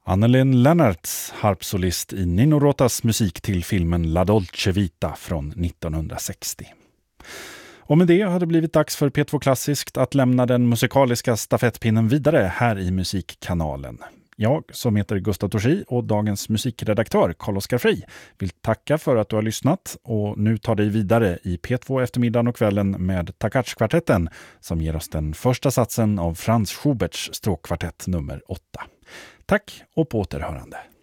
Anneleen Lennartz, harpsolist i Nino Rotas musik till filmen La Dolce Vita från 1960. Och med det har det blivit dags för P2 Klassiskt att lämna den musikaliska stafettpinnen vidare här i musikkanalen. Jag som heter Gustav Torsi och dagens musikredaktör Carl-Oskar Frey vill tacka för att du har lyssnat och nu tar dig vidare i P2 eftermiddagen och kvällen med Takacs-kvartetten som ger oss den första satsen av Franz Schuberts stråkkvartett nummer 8. Tack och på återhörande.